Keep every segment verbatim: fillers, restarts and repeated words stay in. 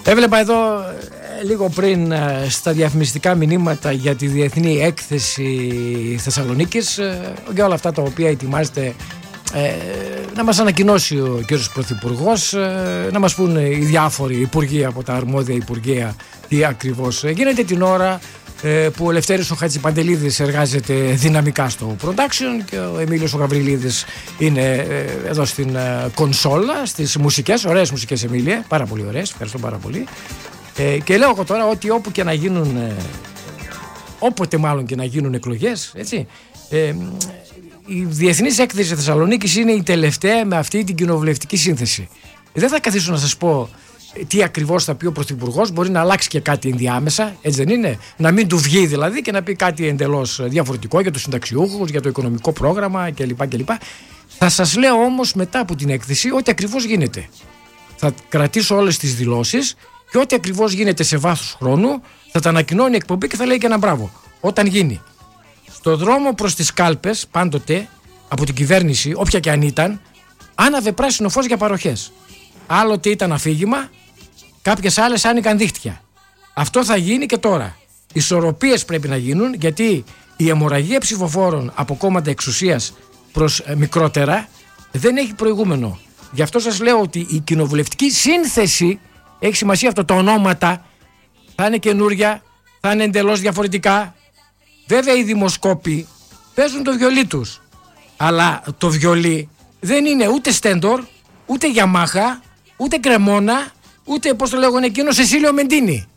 Έβλεπα εδώ ε, λίγο πριν ε, στα διαφημιστικά μηνύματα για τη Διεθνή Έκθεση Θεσσαλονίκης ε, για όλα αυτά τα οποία ετοιμάζεται ε, να μας ανακοινώσει ο κ. Πρωθυπουργός, ε, να μας πούν οι διάφοροι υπουργοί από τα αρμόδια υπουργεία τι ακριβώς γίνεται την ώρα ε, που ο Ελευθέρης ο Χατζηπαντελίδης εργάζεται δυναμικά στο production και ο Εμίλιος ο Γαβριλίδης είναι ε, εδώ στην ε, κονσόλα, στις μουσικές, ωραίες μουσικές Εμίλια, πάρα πολύ ωραίες, ευχαριστώ πάρα πολύ. Ε, και λέω εγώ τώρα ότι όπου και να γίνουν, ε, όποτε μάλλον και να γίνουν εκλογές, έτσι, ε, η Διεθνής Έκθεση Θεσσαλονίκης είναι η τελευταία με αυτή την κοινοβουλευτική σύνθεση. Δεν θα καθίσω να σας πω τι ακριβώς θα πει ο Πρωθυπουργός, μπορεί να αλλάξει και κάτι ενδιάμεσα, έτσι δεν είναι, να μην του βγει δηλαδή και να πει κάτι εντελώς διαφορετικό για τους συνταξιούχους, για το οικονομικό πρόγραμμα κλπ. κλπ. Θα σας λέω όμως μετά από την έκθεση ό,τι ακριβώς γίνεται. Θα κρατήσω όλες τις δηλώσεις και ό,τι ακριβώς γίνεται σε βάθος χρόνου θα τα ανακοινώνει η εκπομπή και θα λέει και ένα μπράβο όταν γίνει. Στο δρόμο προς τις κάλπες πάντοτε από την κυβέρνηση, όποια και αν ήταν, άναβε πράσινο φως για παροχές. Άλλοτε ήταν αφήγημα, κάποιες άλλες άνοιγαν δίχτυα. Αυτό θα γίνει και τώρα. Ισορροπίες πρέπει να γίνουν, γιατί η αιμορραγία ψηφοφόρων από κόμματα εξουσίας προς ε, μικρότερα δεν έχει προηγούμενο. Γι' αυτό σας λέω ότι η κοινοβουλευτική σύνθεση, έχει σημασία αυτό, τα ονόματα θα είναι καινούρια, θα είναι εντελώς διαφορετικά. Βέβαια οι δημοσκόποι παίζουν το βιολί τους, αλλά το βιολί δεν είναι ούτε Στέντορ, ούτε Γιαμάχα, ούτε Κρεμόνα, ούτε πώς το λέγανε εκείνο Σεσίλιο Μεντίνι.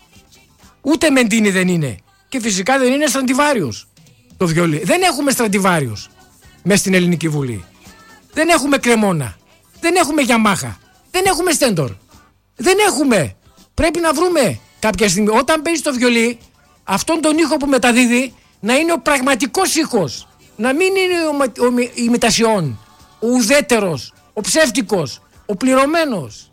Ούτε Μεντίνι δεν είναι. Και φυσικά δεν είναι Στραντιβάριος το βιολί. Δεν έχουμε Στραντιβάριος μες στην Ελληνική Βουλή. Δεν έχουμε Κρεμόνα. Δεν έχουμε Γιαμάχα. Δεν έχουμε Στέντορ. Δεν έχουμε. Πρέπει να βρούμε κάποια στιγμή. Όταν παίζει το βιολί, αυτόν τον ήχο που μεταδίδει να είναι ο πραγματικός ήχος. Να μην είναι ο, ο, ο ημιτασιών, ο ουδέτερος, ο ψεύτικος, ο πληρωμένος.